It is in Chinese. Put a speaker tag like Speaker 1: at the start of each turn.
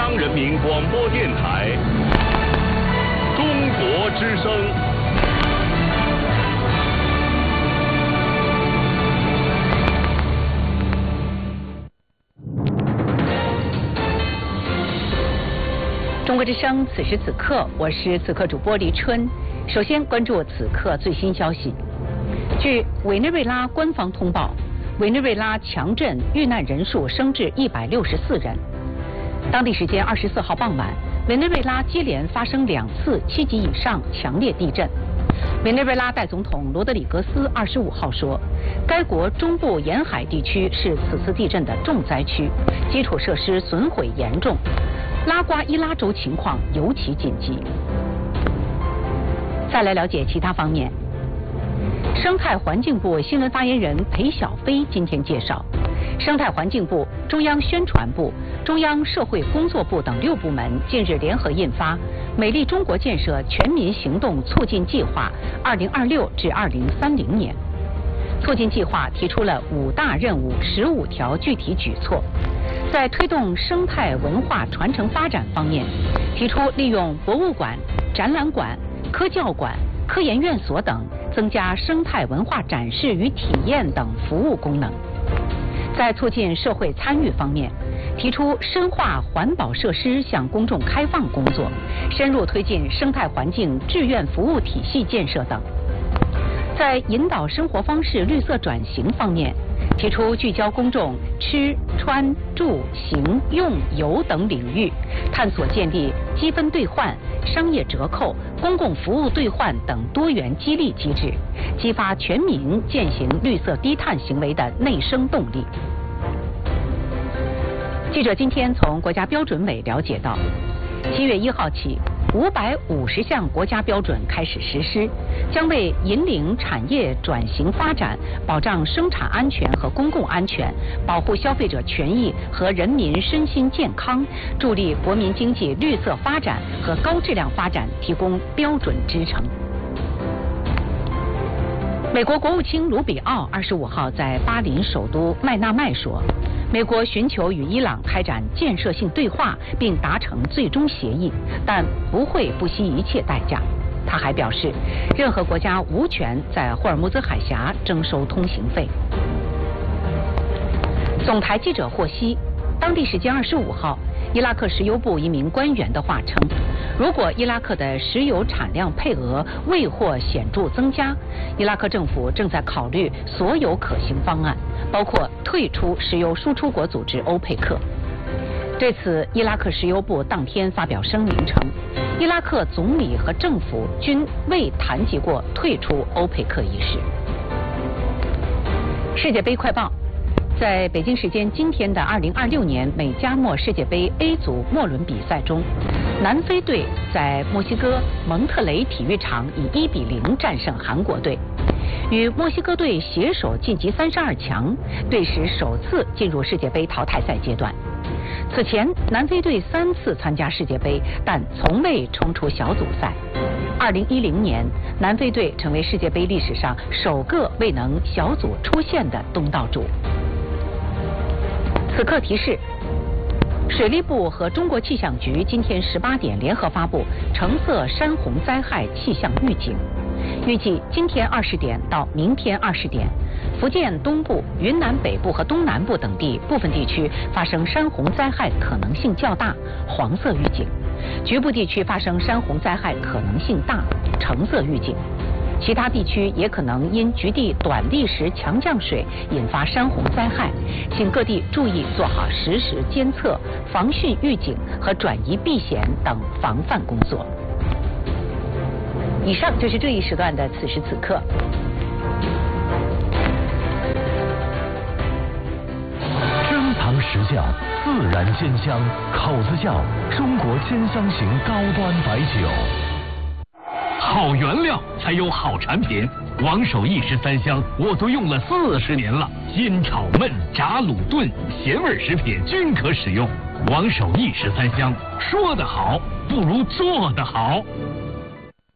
Speaker 1: 央人民广播电台中国之声。
Speaker 2: 中国之声，此时此刻，我是此刻主播黎春。首先关注此刻最新消息。据委内瑞拉官方通报，委内瑞拉强震遇难人数升至164人。当地时间24号傍晚，委内瑞拉接连发生2次7级以上强烈地震。委内瑞拉代总统罗德里格斯25号说，该国中部沿海地区是此次地震的重灾区，基础设施损毁严重。拉瓜伊拉州情况尤其紧急。再来了解其他方面。生态环境部新闻发言人裴晓飞今天介绍，生态环境部、中央宣传部、中央社会工作部等6部门近日联合印发《美丽中国建设全民行动促进计划（2026至2030年）》。促进计划提出了5大任务、15条具体举措。在推动生态文化传承发展方面，提出利用博物馆、展览馆、科教馆、科研院所等，增加生态文化展示与体验等服务功能。在促进社会参与方面，提出深化环保设施向公众开放工作，深入推进生态环境志愿服务体系建设等。在引导生活方式绿色转型方面，提出聚焦公众吃、穿、住、行、用、游等领域，探索建立积分兑换、商业折扣、公共服务兑换等多元激励机制，激发全民践行绿色低碳行为的内生动力。记者今天从国家标准委了解到，7月1号起，550项国家标准开始实施，将为引领产业转型发展、保障生产安全和公共安全、保护消费者权益和人民身心健康、助力国民经济绿色发展和高质量发展提供标准支撑。美国国务卿卢比奥25号在巴林首都麦纳麦说，美国寻求与伊朗开展建设性对话，并达成最终协议，但不会不惜一切代价。他还表示，任何国家无权在霍尔木兹海峡征收通行费。总台记者获悉，当地时间25号，伊拉克石油部一名官员的话称，如果伊拉克的石油产量配额未获显著增加，伊拉克政府正在考虑所有可行方案，包括退出石油输出国组织欧佩克。对此，伊拉克石油部当天发表声明称，伊拉克总理和政府均未谈及过退出欧佩克一事。世界杯快报。在北京时间今天的2026年美加墨世界杯 A 组末轮比赛中，南非队在墨西哥蒙特雷体育场以1-0战胜韩国队，与墨西哥队携手晋级32强，队史首次进入世界杯淘汰赛阶段。此前，南非队3次参加世界杯，但从未冲出小组赛。2010年，南非队成为世界杯历史上首个未能小组出线的东道主。此刻提示，水利部和中国气象局今天18点联合发布橙色山洪灾害气象预警。预计今天20点到明天20点，福建东部、云南北部和东南部等地部分地区发生山洪灾害可能性较大，黄色预警；局部地区发生山洪灾害可能性大，橙色预警。其他地区也可能因局地短历时强降水引发山洪灾害，请各地注意做好实时监测、防汛预警和转移避险等防范工作。以上就是这一时段的此时此刻。
Speaker 3: 珍藏实窖，自然鲜香，口子窖，中国鲜香型高端白酒。
Speaker 1: 好原料才有好产品，王守义13香我都用了40年了，煎炒焖炸卤炖咸味食品均可使用。王守义13香，说得好不如做得好。